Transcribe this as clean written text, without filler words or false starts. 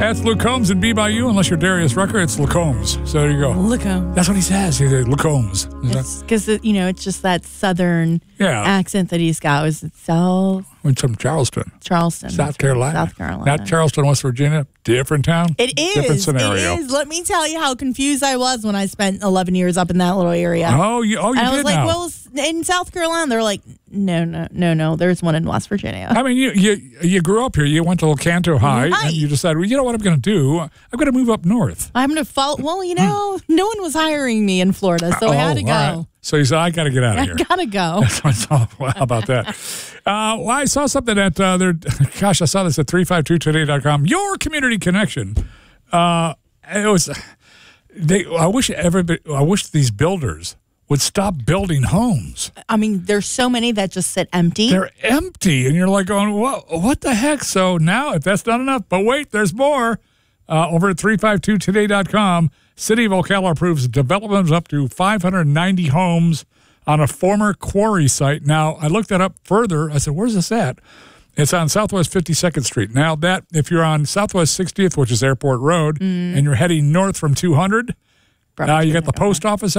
That's Luke Combs and Be By You. Unless you're Darius Rucker, it's Luke Combs. So there you go. Luke Combs. That's what he says. He says Luke Combs. Because, it's just that southern accent that he's got. Was it Went from Charleston. South Carolina. Not Charleston, West Virginia. Different town. It is. Different scenario. It is. Let me tell you how confused I was when I spent 11 years up in that little area. Oh, you and I was did like, now. well, in South Carolina, they're like, no. There's one in West Virginia. I mean, you grew up here. You went to Lecanto High, and you decided, well, you know what I'm going to do? I'm going to move up north. I'm going to follow. Well, no one was hiring me in Florida, so I had to go. Right. So you said, I got to get out of here. I got to go. How about that? Well, I saw something at I saw this at 352today.com. Your community connection. It was. I wish these builders would stop building homes. I mean, there's so many that just sit empty. They're empty, and you're like going, what the heck? So now, if that's not enough, but wait, there's more. Over at 352today.com, City of Ocala approves developments up to 590 homes on a former quarry site. Now, I looked that up further. I said, where's this at? It's on Southwest 52nd Street. Now, if you're on Southwest 60th, which is Airport Road, and you're heading north from 200, you got the post office